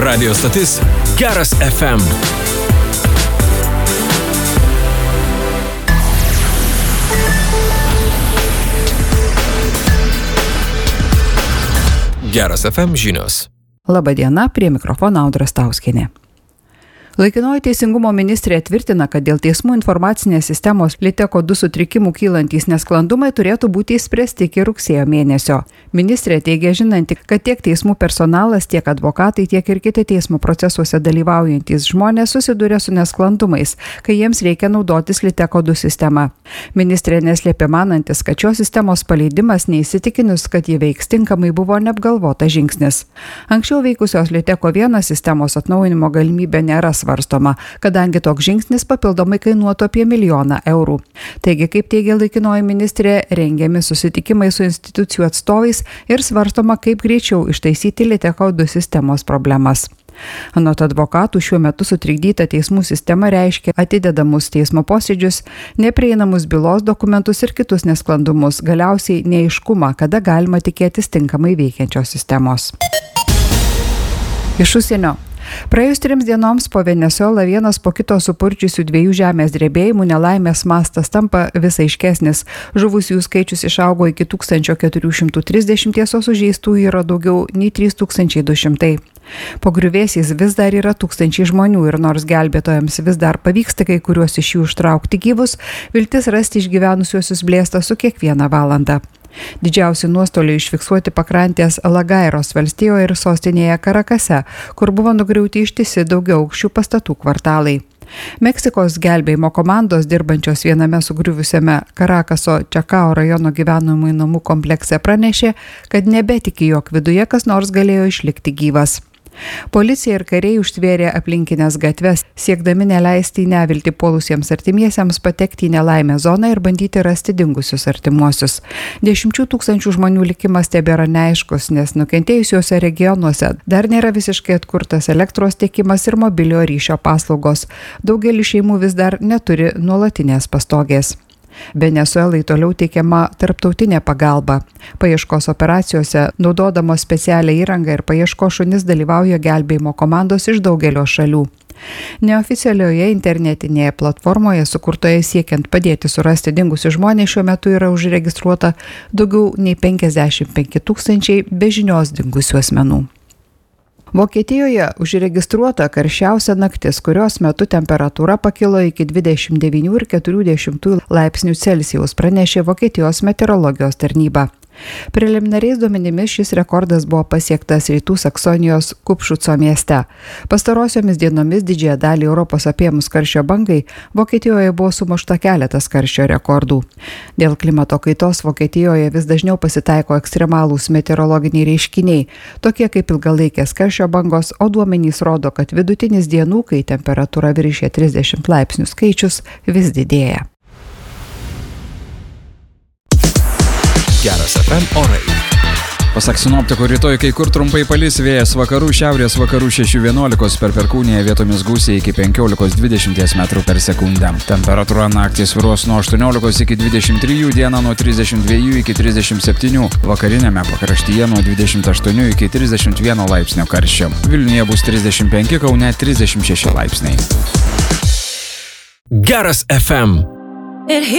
Radio stotis Geras FM. Geras FM žinios. Labadiena, prie mikrofono Audra Stauskienė. Laikinoji teisingumo ministrė tvirtina, kad dėl teismų informacinės sistemos Liteko 2 sutrikimų kylantys nesklandumai turėtų būti įspręsti iki rugsėjo mėnesio. Ministrė teigia žinanti, kad tiek teismų personalas, tiek advokatai, tiek ir kiti teismų procesuose dalyvaujantys žmonės susiduria su nesklandumais, kai jiems reikia naudotis Liteko 2 sistema. Ministrė neslėpė manantis, kad šios sistemos paleidimas neįsitikinus, kad ji veiks tinkamai, buvo neapgalvotas žingsnis. Anksčiau veikusios Liteko 1 sistemos atnaujinimo galimybė nėra svarstoma, kadangi toks žingsnis papildomai kainuotų apie 1 milijoną eurų. Taigi, kaip teigia laikinoji ministrė, rengiami susitikimai su institucijų atstovais ir svarstoma, kaip greičiau ištaisyti Liteko 2 sistemos problemas. Anot advokatų, šiuo metu sutrikdyta teismų sistema reiškia atidedamus teismo posėdžius, neprieinamus bylos dokumentus ir kitus nesklandumus, galiausiai neaiškumą, kada galima tikėtis tinkamai veikiančios sistemos. Iš užsienio. Praėjus 3 dienoms po Venesuelą vienas po kito supurčiusių 2 žemės drebėjimų nelaimės mastas tampa vis aiškesnis. Žuvusiųjų skaičius išaugo iki 1430, o sužeistųjų yra daugiau nei 3200. Po griuvėsiais vis dar yra tūkstančiai žmonių ir nors gelbėtojams vis dar pavyksta kai kuriuos iš jų ištraukti gyvus, viltis rasti išgyvenusiuosius blėsta su kiekviena valanda. Didžiausi nuostoliai išfiksuoti pakrantės Lagairos valstijoje ir sostinėje Karakase, kur buvo nugriauti ištisi daugiaaukščių pastatų kvartalai. Meksikos gelbėjimo komandos, dirbančios viename sugriuvusiame Karakaso Čakao rajono gyvenamųjų namų komplekse, pranešė, kad nebetiki, jog viduje kas nors galėjo išlikti gyvas. Policija ir kariai užtvėrė aplinkinės gatves, siekdami neleisti į neviltį puolusiems artimiesiems patekti į nelaimę zoną ir bandyti rasti dingusius artimuosius. 10 tūkstančių žmonių likimas tebėra neaiškus, nes nukentėjusiuose regionuose dar nėra visiškai atkurtas elektros tiekimas ir mobiliojo ryšio paslaugos. Daugelis šeimų vis dar neturi nuolatinės pastogės. Venesuelai toliau teikiama tarptautinė pagalba. Paieškos operacijose, naudodamos specialią įrangą ir paieškos šunis, dalyvauja gelbėjimo komandos iš daugelio šalių. Neoficialioje internetinėje platformoje, sukurtoje siekiant padėti surasti dingusius žmonės, šiuo metu yra užregistruota daugiau nei 55 000 be žinios dingusių asmenų. Vokietijoje užregistruota karščiausia naktis, kurios metu temperatūra pakilo iki 29,4 laipsnių Celsijaus, pranešė Vokietijos meteorologijos tarnyba. Preliminariais duomenimis šis rekordas buvo pasiektas rytų Saksonijos Kupšuco mieste. Pastarosiomis dienomis didžiąją dalį Europos apėmus karščio bangai Vokietijoje buvo sumušta keletas karščio rekordų. Dėl klimato kaitos Vokietijoje vis dažniau pasitaiko ekstremalūs meteorologiniai reiškiniai, tokie kaip ilgalaikės karščio bangos, o duomenys rodo, kad vidutinis dienų, kai temperatūra viršė 30 laipsnių skaičius, vis didėja. Geras FM orai. Pasak sinoptikų, rytoj kai kur trumpai palis, vėjas vakarų, šiaurės vakarų 6-11, per perkūniją vietomis gūsiai iki 15-20 metrų per sekundę. Temperatūra naktį svyruos nuo 18 iki 23, dieną nuo 32 iki 37, vakarinėme pakraštyje nuo 28 iki 31 laipsnio karščio. Vilniuje bus 35, Kaune 36 laipsniai. Geras FM.